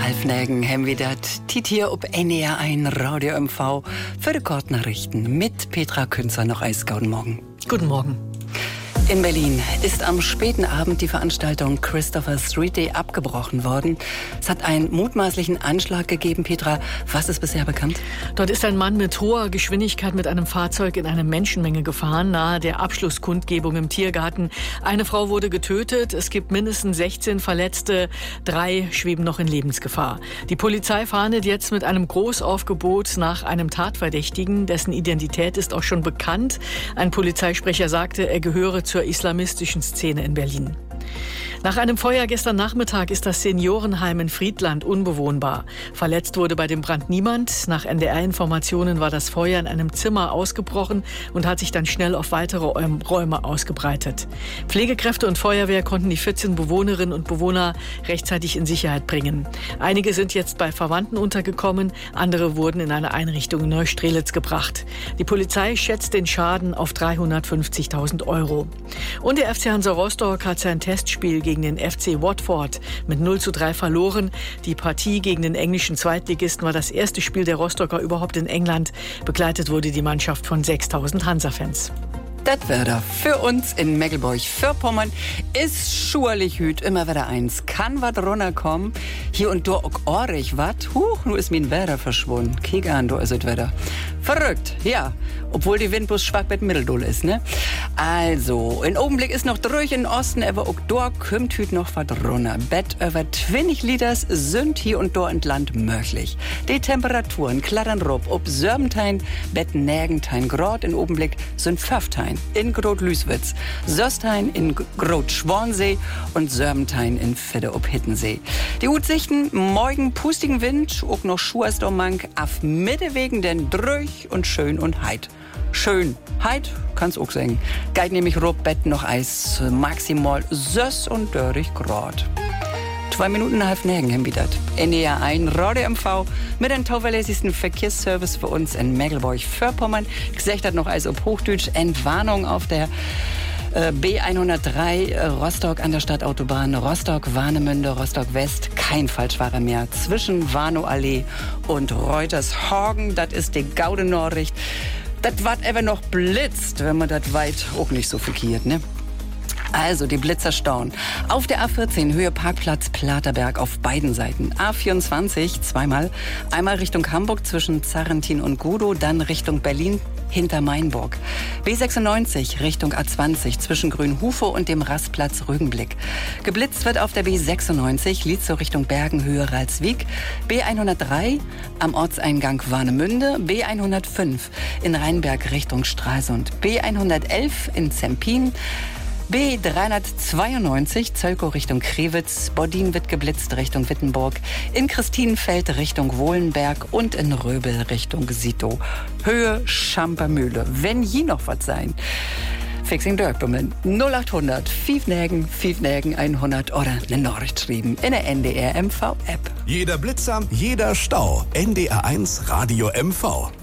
Halfnägen hem wir dat Tit hier ob NDR ein Radio MV für die Kortnachrichten mit Petra Künzer noch Guten Morgen. Guten Morgen. In Berlin ist am späten Abend die Veranstaltung Christopher Street Day abgebrochen worden. Es hat einen mutmaßlichen Anschlag gegeben. Petra, was ist bisher bekannt? Dort ist ein Mann mit hoher Geschwindigkeit mit einem Fahrzeug in eine Menschenmenge gefahren, nahe der Abschlusskundgebung im Tiergarten. Eine Frau wurde getötet, es gibt mindestens 16 Verletzte, 3 schweben noch in Lebensgefahr. Die Polizei fahndet jetzt mit einem Großaufgebot nach einem Tatverdächtigen, dessen Identität ist auch schon bekannt. Ein Polizeisprecher sagte, er gehöre zur islamistischen Szene in Berlin. Nach einem Feuer gestern Nachmittag ist das Seniorenheim in Friedland unbewohnbar. Verletzt wurde bei dem Brand niemand. Nach NDR-Informationen war das Feuer in einem Zimmer ausgebrochen und hat sich dann schnell auf weitere Räume ausgebreitet. Pflegekräfte und Feuerwehr konnten die 14 Bewohnerinnen und Bewohner rechtzeitig in Sicherheit bringen. Einige sind jetzt bei Verwandten untergekommen, andere wurden in eine Einrichtung in Neustrelitz gebracht. Die Polizei schätzt den Schaden auf 350.000 €. Und der FC Hansa Rostock hat sein Testspiel gegen den FC Watford mit 0:3 verloren. Die Partie gegen den englischen Zweitligisten war das erste Spiel der Rostocker überhaupt in England. Begleitet wurde die Mannschaft von 6.000 Hansa-Fans. Das Wetter für uns in Mecklenburg-Vorpommern ist schurlich hüt immer wieder eins. Kann was runterkommen, hier und da auch orig wat. Nu ist mein Wetter verschwunden. Kiek an, da ist das Wetter. Verrückt, ja. Obwohl die Wind bloß schwach mit Mitteldull ist, ne? Also, in Augenblick ist noch durch in Osten, aber auch da kommt hüt noch was runter. Bett über 20 Liters sind hier und da entland möglich. Die Temperaturen klattern rup, ob Sörbentein, Bett Nägentein, Grad in Augenblick sind 5 in Grot-Lüßwitz, Söstein in Grot-Schwansee und Sörbentein in Fidde ob Hittensee. Die Utsichten, morgen pustigen Wind, auch noch Schuherstormank, auf Mitte wegen denn drüch und schön und heit. Schön, heit, kann's auch sagen. Geht nämlich rob Bett noch Eis, maximal 6 und dörrig Grad. 2 Minuten Halfnägen haben wir das. NDR ein Radio MV mit dem tauverlässigsten Verkehrsservice für uns in Mecklenburg-Vorpommern. Gesagt hat noch als ob Hochdeutsch Entwarnung auf der B103 Rostock an der Stadtautobahn Rostock-Warnemünde, Rostock-West. Kein Falschfahrer mehr zwischen Warnow-Allee und Reutershagen. Das ist die gaude Nachricht. Das wat aber noch blitzt, wenn man das weit auch nicht so verkehrt, ne? Also, die Blitzer staunen. Auf der A14 Höhe Parkplatz Platerberg auf beiden Seiten. A24 zweimal. Einmal Richtung Hamburg zwischen Zarrentin und Gudow, dann Richtung Berlin hinter Mainburg. B96 Richtung A20 zwischen Grünhufe und dem Rastplatz Rügenblick. Geblitzt wird auf der B96 Lietzow Richtung Bergen Höhe Ralswiek. B103 am Ortseingang Warnemünde. B105 in Rheinberg Richtung Stralsund. B111 in Zempin. B392 Zölkow Richtung Krewitz, Bodin wird geblitzt Richtung Wittenburg, in Christinenfeld Richtung Wohlenberg und in Röbel Richtung Sito. Höhe Schampermühle. Wenn je noch was sein. Fixing Dirkbummen 0800 5 Nägen 100 oder eine Nachricht schreiben in der NDR MV App. Jeder Blitzer, jeder Stau. NDR 1 Radio MV.